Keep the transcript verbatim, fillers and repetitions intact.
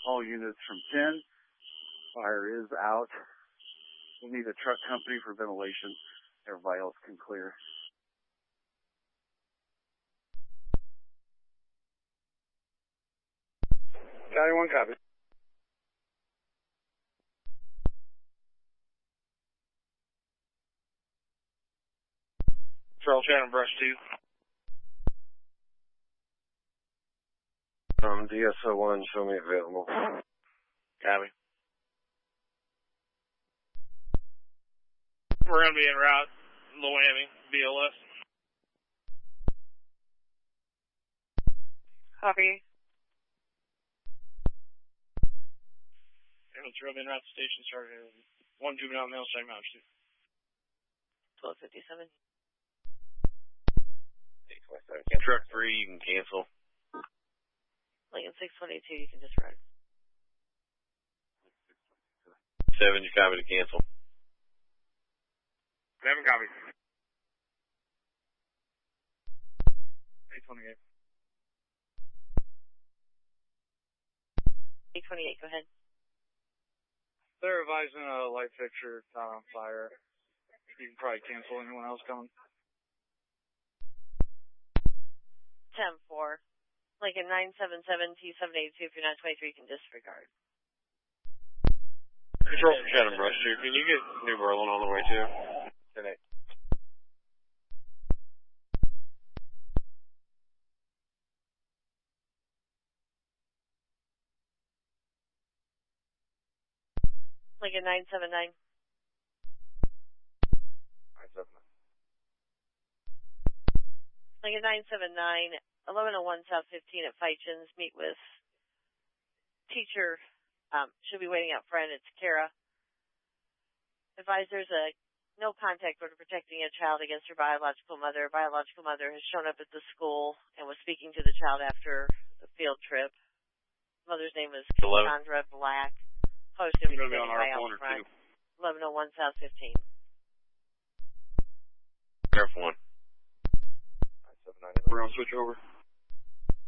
All units from ten. Fire is out. We need a truck company for ventilation. Everybody else can clear. County one, copy. Patrol Shannon Brush two. Um, D S O one, show me available. Copy. We're going to be en route, Loami, B L S. Copy. Ambulance road en route to station started one juvenile male strike mountain shoot. twelve fifty-seven. Truck three, you can cancel. Lincoln six twenty-two, you can disregard. Seven, you copy to cancel. Seven copies. eight twenty-eight. eight twenty-eight, go ahead. They're advising a light fixture not on fire. You can probably cancel anyone else coming. ten four. Lincoln nine seven seven T seven eighty-two, if you're not twenty-three, you can disregard. Control from Shannon Brush two. Can you get New Berlin on the way too? ten eight. Lincoln nine seven nine. nine seven nine. Lincoln nine seven nine, eleven oh one South fifteen at Feitchens. Meet with teacher. Um, she'll be waiting out front. It's Kara. Advise there's a no contact order protecting a child against her biological mother. Biological mother has shown up at the school and was speaking to the child after the field trip. Mother's name is Cassandra Black. Posted We're going to be on R out one or front. two. eleven oh one South fifteen. F one. nine seven nine. We're going to switch over.